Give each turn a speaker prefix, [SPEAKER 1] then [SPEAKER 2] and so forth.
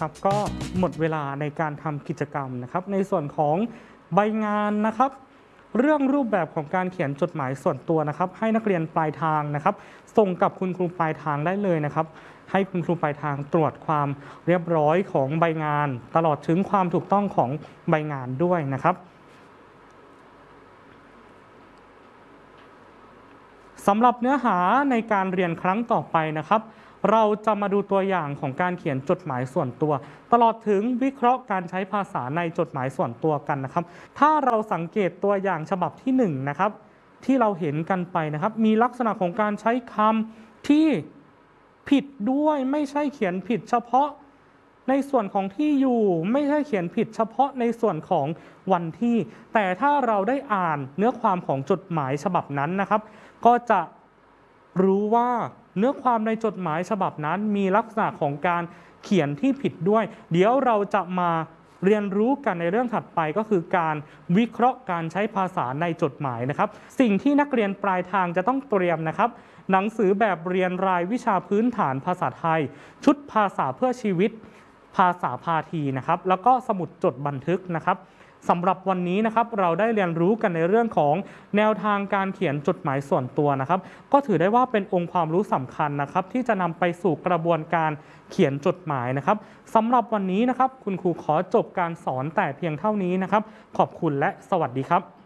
[SPEAKER 1] นะครับก็หมดเวลาในการทำกิจกรรมนะครับในส่วนของใบงานนะครับเรื่องรูปแบบของการเขียนจดหมายส่วนตัวนะครับให้นักเรียนปลายทางนะครับส่งกับคุณครูปลายทางได้เลยนะครับให้คุณครูปลายทางตรวจความเรียบร้อยของใบงานตลอดถึงความถูกต้องของใบงานด้วยนะครับสำหรับเนื้อหาในการเรียนครั้งต่อไปนะครับเราจะมาดูตัวอย่างของการเขียนจดหมายส่วนตัวตลอดถึงวิเคราะห์การใช้ภาษาในจดหมายส่วนตัวกันนะครับถ้าเราสังเกตตัวอย่างฉบับที่1นะครับที่เราเห็นกันไปนะครับมีลักษณะของการใช้คำที่ผิดด้วยไม่ใช่เขียนผิดเฉพาะในส่วนของที่อยู่ไม่ใช่เขียนผิดเฉพาะในส่วนของวันที่แต่ถ้าเราได้อ่านเนื้อความของจดหมายฉบับนั้นนะครับก็จะรู้ว่าเนื้อความในจดหมายฉบับนั้นมีลักษณะของการเขียนที่ผิดด้วยเดี๋ยวเราจะมาเรียนรู้กันในเรื่องถัดไปก็คือการวิเคราะห์การใช้ภาษาในจดหมายนะครับสิ่งที่นักเรียนปลายทางจะต้องเตรียมนะครับหนังสือแบบเรียนรายวิชาพื้นฐานภาษาไทยชุดภาษาเพื่อชีวิตภาษาพาทีนะครับแล้วก็สมุดจดบันทึกนะครับสำหรับวันนี้นะครับเราได้เรียนรู้กันในเรื่องของแนวทางการเขียนจดหมายส่วนตัวนะครับก็ถือได้ว่าเป็นองค์ความรู้สำคัญนะครับที่จะนำไปสู่กระบวนการเขียนจดหมายนะครับสำหรับวันนี้นะครับคุณครูขอจบการสอนแต่เพียงเท่านี้นะครับขอบคุณและสวัสดีครับ